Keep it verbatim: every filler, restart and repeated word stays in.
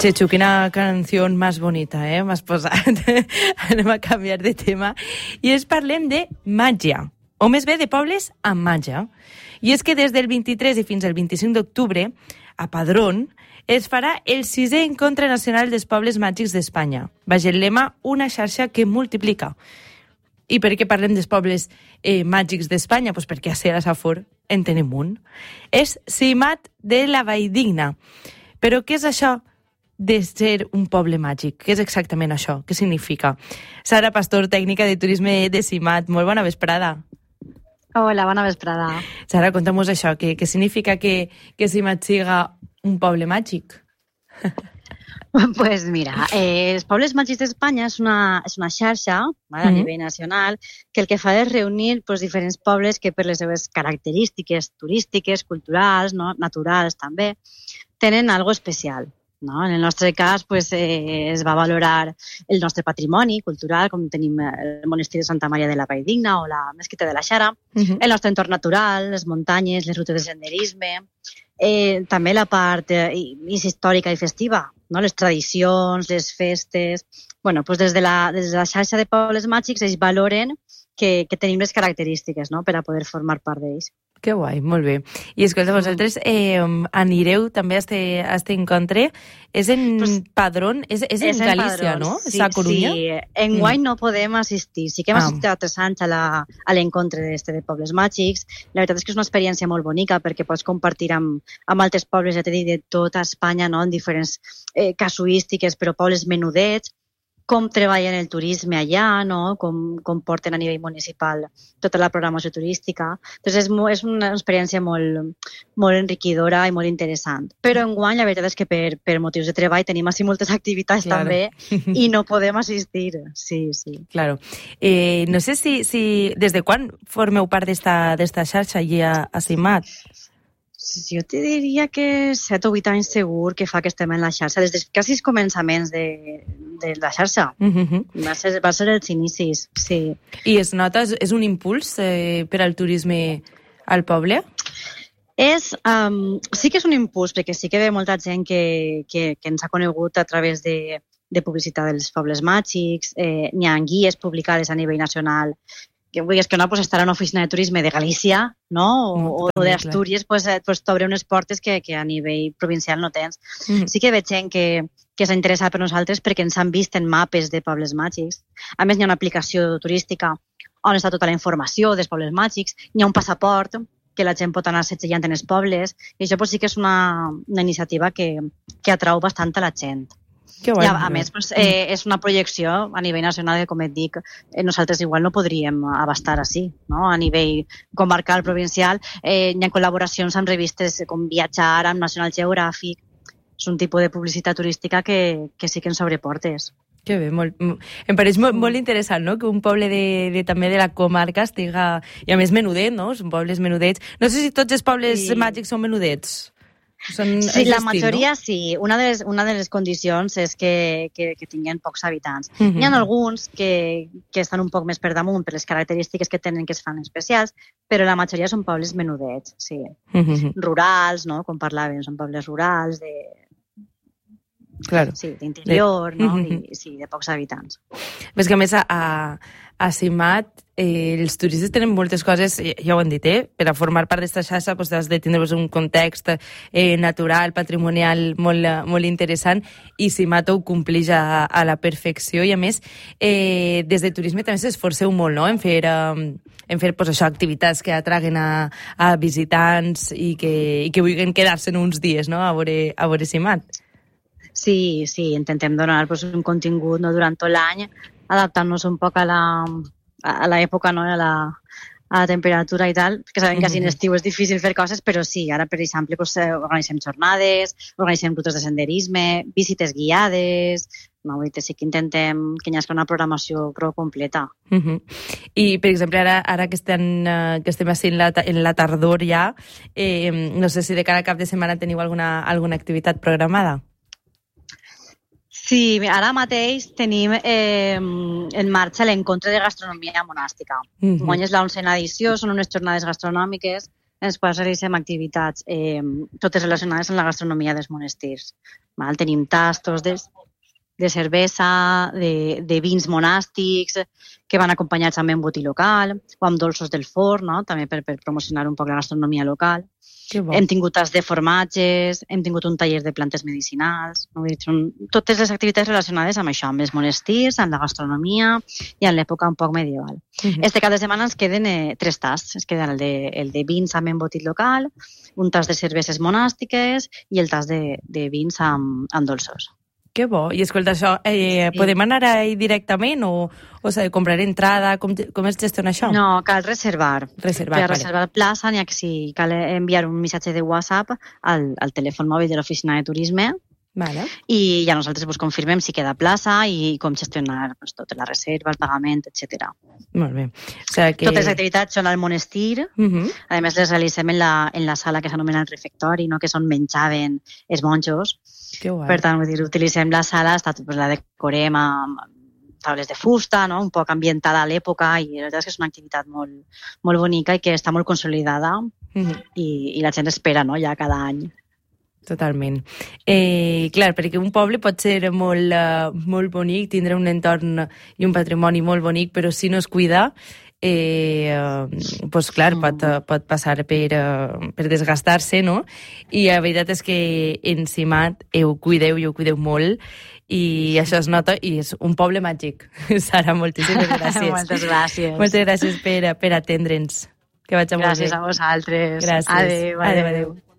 Chechu, quina canció més bonita, eh? M'has posat. Anem a canviar de tema. I ens parlem de màgia, o més bé de pobles amb màgia. I és que des del vint-i-tres i fins al vint-i-cinc d'octubre, a Padrón, es farà el sisè encontre nacional dels pobles màgics d'Espanya. Baix el lema Una xarxa que multiplica. I per què parlem dels pobles eh, màgics d'Espanya? Pues perquè a Sera Safor en tenim un. És Simat de la Valldigna. Però què és això de ser un poble màgic? Què és exactament això? Què significa? Sara Pastor, tècnica de turisme de Simat. Molt bona vesprada. Hola, bona vesprada. Sara, conta'm-nos això. Què, què significa que, que Simat siga un poble màgic? Pues mira, eh, els pobles màgics d'Espanya és una, és una xarxa, vale, a nivell nacional, que el que fa és reunir pues, diferents pobles que per les seves característiques turístiques, culturals, no? Naturals també, tenen algo especial. No? En el nostre cas pues, eh, es va valorar el nostre patrimoni cultural, com tenim el monestir de Santa Maria de la Valldigna o la Mesquita de la Xara, uh-huh. El nostre entorn natural, les muntanyes, les rutes de senderisme, eh, també la part eh, històrica i festiva, no? Les tradicions, les festes. Bueno, pues des de la, des de la xarxa de pobles màgics ells valoren que, que tenim les característiques, no? Per a poder formar part d'ells. Que guai, molt bé. I escolta, vosaltres eh, anireu també a este, a este encontre. És en pues, Padrón, és, és, és en Galícia, Padrón, no? Sí, és a Corunya? Sí, en guany mm. no podem assistir. Sí que hem ah. assistit a tres anys a l'encontre d'este de pobles màgics. La veritat és que és una experiència molt bonica perquè pots compartir amb, amb altres pobles, ja t'he dit, de tota Espanya, no? En diferents eh, casuístiques, però pobles menudets, com treballen el turisme allà, no? com, com porten a nivell municipal tota la programació turística. Entonces, és, és una experiència molt, molt enriquidora i molt interessant. Però enguany, la veritat és que per, per motius de treball tenim així moltes activitats claro. També i no podem assistir. Sí, sí. Claro. Eh, no sé si, si des de quan formeu part d'esta xarxa allí a, a Simat? Jo te diria que set o vuit anys segur que fa que estem en la xarxa, des de quasi els començaments de, de la xarxa. Uh-huh. Va ser, va ser els inicis, sí. I es nota, és un impuls eh, per al turisme al poble? És, um, sí que és un impuls, perquè sí que ve molta gent que, que, que ens ha conegut a través de, de publicitat dels pobles màgics, eh, n'hi ha guies publicades a nivell nacional, que vulguis que no, pues estar a una oficina de turisme de Galícia, no? O, o d'Astúries, pues, pues t'obre unes portes que, que a nivell provincial no tens. Mm. Sí que veig gent que, que s'ha interessat per nosaltres perquè ens han vist en mapes de pobles màgics. A més, hi ha una aplicació turística on està tota la informació dels pobles màgics, hi ha un passaport que la gent pot anar setgellant en els pobles, i això pues, sí que és una, una iniciativa que, que atrau bastant a la gent. I a, a més, pues, eh, és una projecció a nivell nacional que, com et dic, eh, nosaltres igual no podríem abastar així, no? A nivell comarcal, provincial. Eh, hi ha col·laboracions amb revistes com Viatjar, amb National Geographic. És un tipus de publicitat turística que, que sí que ens obre portes. Que bé, molt, em pareix molt, molt interessant, no?, que un poble de, de, també de la comarca estiga... I a més menudet, no? Són pobles menudets. No sé si tots els pobles sí. màgics són menudets. Són sí, la estil, majoria no? sí. Una de, les, una de les condicions és que, que, que tinguin pocs habitants. Uh-huh. Hi ha alguns que, que estan un poc més per damunt per les característiques que tenen que es fan especials, però la majoria són pobles menudets, sí. Uh-huh. Rurals, no?, com parlàvem, són pobles rurals, de... Claro. Sí, d'interior, de... no? Uh-huh. I, sí, de pocs habitants. Ves que a més a, a Simat eh, els turistes tenen moltes coses, ja ho han dit, eh? Per a formar part d'esta xarxa pues, has de tindre pues, un context eh, natural, patrimonial molt, molt interessant, i Simat ho complix a, a la perfecció, i a més eh, des de turisme també s'esforceu molt, no?, en fer, eh, en fer pues, això, activitats que atraguen a, a visitants i que, i que vulguin quedar-se uns dies, no?, a veure, a veure Simat. Sí, sí, intentem donar pues, un contingut no, durant tot l'any, adaptant-nos un poc a la a l'època, no? a, la, a la temperatura i tal, que sabem que així en estiu és difícil fer coses, però sí, ara, per exemple, pues, organitzem jornades, organitzem rutes de senderisme, visites guiades, no, sí que intentem que hi hagi una programació prou completa. Uh-huh. I, per exemple, ara, ara que, estem, uh, que estem així en la, en la tardor ja, eh, no sé si de cara a cap de setmana teniu alguna, alguna activitat programada? Sí, ara mateix tenim eh, en marxa l'encontre de gastronomia monàstica. Uh-huh. Guany és l'onzena edició, són unes jornades gastronòmiques en els quals realitzem activitats eh, totes relacionades amb la gastronomia dels monestirs. Val? Tenim tastos de, de cervesa, de, de vins monàstics, que van acompanyats amb embotí local, o amb dolços del forn, no? També per, per promocionar un poc la gastronomia local. Hem tingut tas de formatges, hem tingut un taller de plantes medicinals, no? Són totes les activitats relacionades amb això, amb els monestirs, amb la gastronomia i en l'època un poc medieval. Uh-huh. Este cap de setmana ens queden eh, tres tasts, es queden el de, el de vins amb embotit local, un tas de cerveses monàstiques i el tas de, de vins amb, amb dolços. Que bo. I escolta, això, eh, sí. podem anar ahí directament o, o s'ha de comprar entrada? Com, com es gestiona això? No, cal reservar. Reservar, per vale. reservar plaça, n'hi ha que sí, cal enviar un missatge de WhatsApp al, al telèfon mòbil de l'oficina de turisme. Vale. I ja nosaltres vos confirmem si queda plaça i com gestionar pues, tota la reserva, el pagament, etcètera. Molt bé. O sigui que... Totes les activitats són al monestir. Uh-huh. A més, les realitzem en la, en la sala que s'anomena el refectori, no? Que és on menjaven els monjos. Que guai. Per tant, vull dir, utilitzem la sala, està, pues, la decorem amb taules de fusta, no? Un poc ambientada a l'època, i la veritat és que és una activitat molt, molt bonica i que està molt consolidada uh-huh. i, i la gent espera, no? Ja cada any. Totalment. Eh, clar, perquè un poble pot ser molt, uh, molt bonic, tindre un entorn i un patrimoni molt bonic, però si no es cuida, eh, uh, pues clar, pot, uh, pot passar per, uh, per desgastar-se, no? I la veritat és que en Simat ho cuideu i ho cuideu molt, i això es nota, i és un poble màgic. Sara, moltíssimes gràcies. Moltes gràcies. Moltes gràcies per, per atendre'ns. Que vaig molt bé. Gràcies a vosaltres. Gràcies. Adéu, adéu. Adéu, adéu.